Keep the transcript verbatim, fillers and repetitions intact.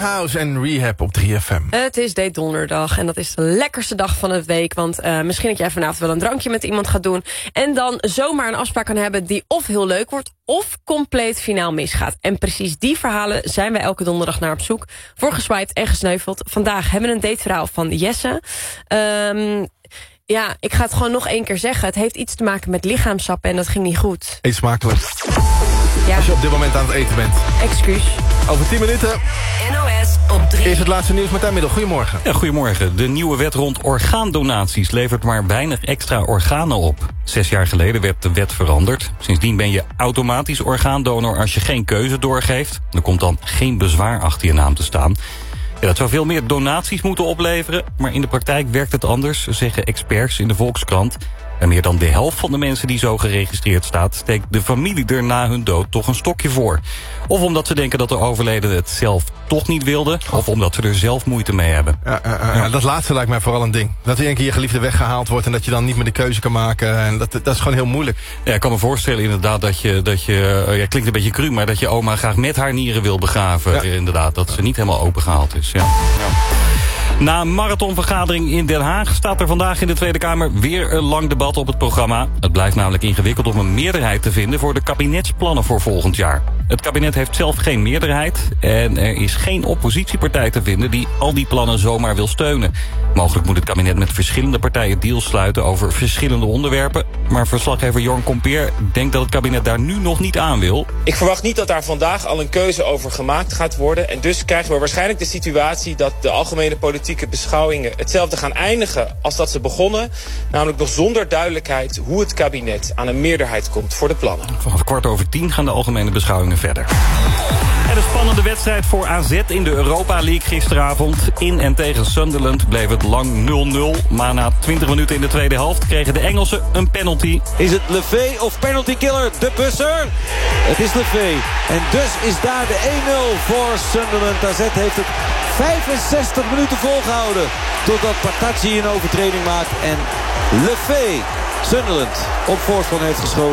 House en Rehab op drie F M. Het is Date Donderdag en dat is de lekkerste dag van het week. Want uh, misschien dat jij vanavond wel een drankje met iemand gaat doen. En dan zomaar een afspraak kan hebben die of heel leuk wordt of compleet finaal misgaat. En precies die verhalen zijn wij elke donderdag naar op zoek. Voor geswiped en gesneuveld. Vandaag hebben we een dateverhaal van Jesse. Um, ja, ik ga het gewoon nog één keer zeggen. Het heeft iets te maken met lichaamsappen en dat ging niet goed. Eet smakelijk. Ja. Als je op dit moment aan het eten bent. Excuus. Over tien minuten N O S op drie. is het laatste nieuws. Martijn Middel, goedemorgen. Ja, goedemorgen. De nieuwe wet rond orgaandonaties levert maar weinig extra organen op. Zes jaar geleden werd de wet veranderd. Sindsdien ben je automatisch orgaandonor als je geen keuze doorgeeft. Er komt dan geen bezwaar achter je naam te staan. Ja, dat zou veel meer donaties moeten opleveren, maar in de praktijk werkt het anders, zeggen experts in de Volkskrant. En meer dan de helft van de mensen die zo geregistreerd staat, steekt de familie er na hun dood toch een stokje voor. Of omdat ze denken dat de overledene het zelf toch niet wilde, of omdat ze er zelf moeite mee hebben. Ja, uh, uh, ja. Dat laatste lijkt mij vooral een ding. Dat er een keer je geliefde weggehaald wordt en dat je dan niet meer de keuze kan maken. En dat, dat is gewoon heel moeilijk. Ja, ik kan me voorstellen inderdaad dat je, dat je uh, ja, klinkt een beetje cru, maar dat je oma graag met haar nieren wil begraven. Ja. Inderdaad, dat ze niet helemaal opengehaald is. Ja. Ja. Na een marathonvergadering in Den Haag staat er vandaag in de Tweede Kamer weer een lang debat op het programma. Het blijft namelijk ingewikkeld om een meerderheid te vinden voor de kabinetsplannen voor volgend jaar. Het kabinet heeft zelf geen meerderheid en er is geen oppositiepartij te vinden die al die plannen zomaar wil steunen. Mogelijk moet het kabinet met verschillende partijen deals sluiten over verschillende onderwerpen. Maar verslaggever Jorn Kompeer denkt dat het kabinet daar nu nog niet aan wil. Ik verwacht niet dat daar vandaag al een keuze over gemaakt gaat worden. En dus krijgen we waarschijnlijk de situatie dat de algemene politieke beschouwingen hetzelfde gaan eindigen als dat ze begonnen. Namelijk nog zonder duidelijkheid hoe het kabinet aan een meerderheid komt voor de plannen. Vanaf kwart over tien gaan de algemene beschouwingen verder. En een spannende wedstrijd voor A Z in de Europa League gisteravond. In en tegen Sunderland bleef het lang nul nul. Maar na twintig minuten in de tweede helft kregen de Engelsen een penalty. Is het Lefay of penalty killer? De busser? Het is Lefay. En dus is daar de één nul voor Sunderland. A Z heeft het vijfenzestig minuten volgehouden. Totdat Partaci een overtreding maakt. En Lefay Sunderland op voorsprong heeft geschoten.